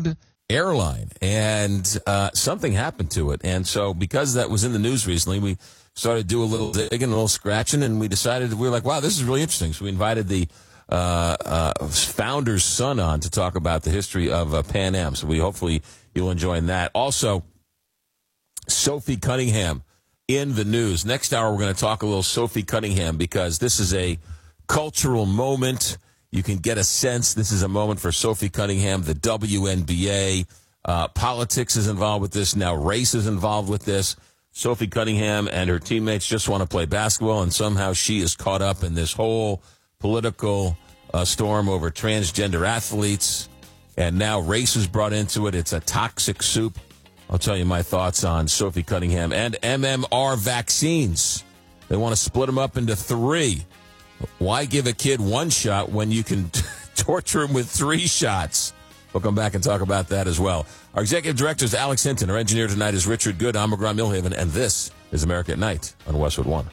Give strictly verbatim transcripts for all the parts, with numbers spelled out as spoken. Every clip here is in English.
cloud airline, and uh, something happened to it. And so because that was in the news recently, we started to do a little digging, a little scratching, and we decided, we were like, wow, this is really interesting. So we invited the uh, uh, founder's son on to talk about the history of uh, Pan Am. So we hopefully you'll enjoy that. Also, Sophie Cunningham in the news. Next hour, we're going to talk a little Sophie Cunningham because this is a cultural moment. You can get a sense this is a moment for Sophie Cunningham, the W N B A. Uh, politics is involved with this. Now race is involved with this. Sophie Cunningham and her teammates just want to play basketball, and somehow she is caught up in this whole political uh, storm over transgender athletes. And now race is brought into it. It's a toxic soup. I'll tell you my thoughts on Sophie Cunningham and M M R vaccines. They want to split them up into three. Why give a kid one shot when you can torture him with three shots? We'll come back and talk about that as well. Our executive director is Alex Hinton. Our engineer tonight is Richard Good. I'm McGraw Milhaven, and this is America at Night on Westwood One.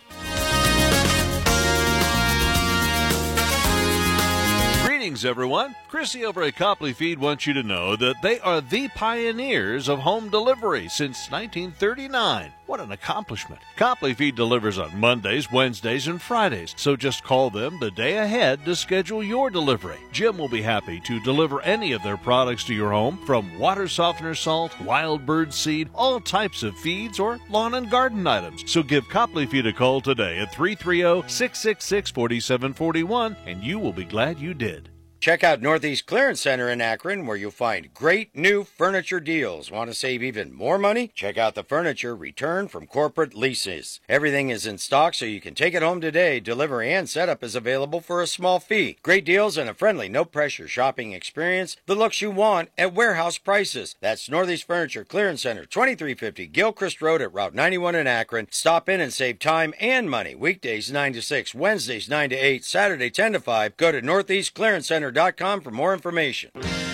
Greetings, everyone. Chrissy over at Copley Feed wants you to know that they are the pioneers of home delivery since nineteen thirty-nine. What an accomplishment. Copley Feed delivers on Mondays, Wednesdays, and Fridays, so just call them the day ahead to schedule your delivery. Jim will be happy to deliver any of their products to your home, from water softener salt, wild bird seed, all types of feeds, or lawn and garden items. So give Copley Feed a call today at three three zero, six six six, four seven four one, and you will be glad you did. Check out Northeast Clearance Center in Akron, where you'll find great new furniture deals. Want to save even more money? Check out the furniture returned from corporate leases. Everything is in stock, so you can take it home today. Delivery and setup is available for a small fee. Great deals and a friendly, no-pressure shopping experience. The looks you want at warehouse prices. That's Northeast Furniture Clearance Center, twenty-three fifty Gilchrist Road at Route ninety-one in Akron. Stop in and save time and money. Weekdays nine to six, Wednesdays nine to eight, Saturday ten to five. Go to northeast clearance center dot com for more information.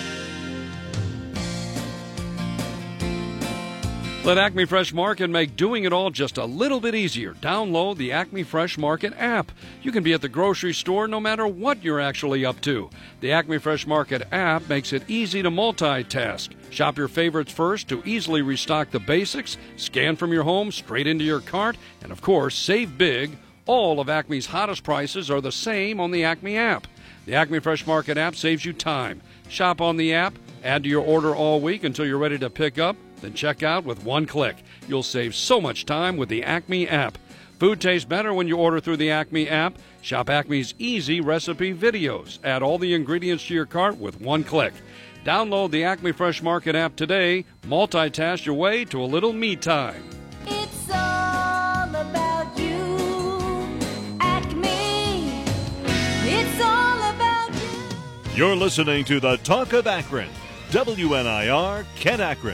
Let Acme Fresh Market make doing it all just a little bit easier. Download the Acme Fresh Market app. You can be at the grocery store no matter what you're actually up to. The Acme Fresh Market app makes it easy to multitask. Shop your favorites first to easily restock the basics, scan from your home straight into your cart, and of course, save big. All of Acme's hottest prices are the same on the Acme app. The Acme Fresh Market app saves you time. Shop on the app, add to your order all week until you're ready to pick up, then check out with one click. You'll save so much time with the Acme app. Food tastes better when you order through the Acme app. Shop Acme's easy recipe videos. Add all the ingredients to your cart with one click. Download the Acme Fresh Market app today. Multitask your way to a little me time. It's all about you, Acme. It's all about you. You're listening to the Talk of Akron. W N I R, Kent Akron.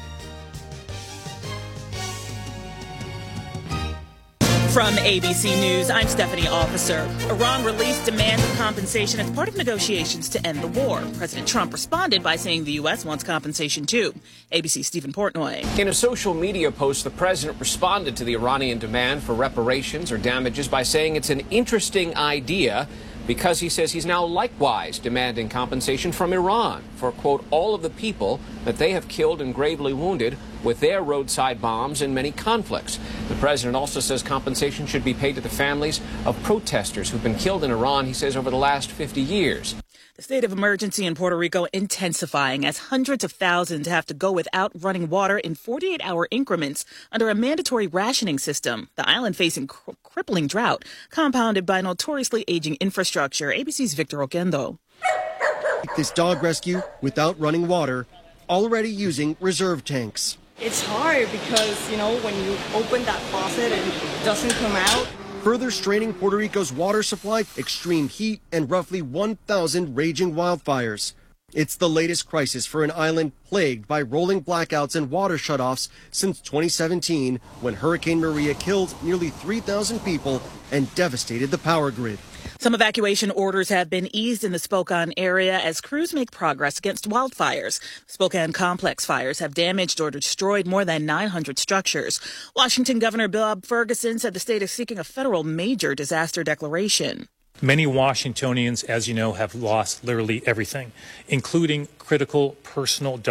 From A B C News, I'm Stephanie Officer. Iran released demands of compensation as part of negotiations to end the war. President Trump responded by saying the U S wants compensation too. A B C's Stephen Portnoy. In a social media post, the president responded to the Iranian demand for reparations or damages by saying it's an interesting idea because he says he's now likewise demanding compensation from Iran for, quote, all of the people that they have killed and gravely wounded with their roadside bombs in many conflicts. The president also says compensation should be paid to the families of protesters who've been killed in Iran, he says, over the last fifty years. The state of emergency in Puerto Rico intensifying as hundreds of thousands have to go without running water in forty-eight hour increments under a mandatory rationing system. The island facing cr- crippling drought, compounded by notoriously aging infrastructure. A B C's Victor Oquendo. This dog rescue without running water, already using reserve tanks. It's hard because, you know, when you open that faucet and it doesn't come out. Further straining Puerto Rico's water supply, extreme heat, and roughly one thousand raging wildfires. It's the latest crisis for an island plagued by rolling blackouts and water shutoffs since twenty seventeen, when Hurricane Maria killed nearly three thousand people and devastated the power grid. Some evacuation orders have been eased in the Spokane area as crews make progress against wildfires. Spokane complex fires have damaged or destroyed more than nine hundred structures. Washington Governor Bob Ferguson said the state is seeking a federal major disaster declaration. Many Washingtonians, as you know, have lost literally everything, including critical personal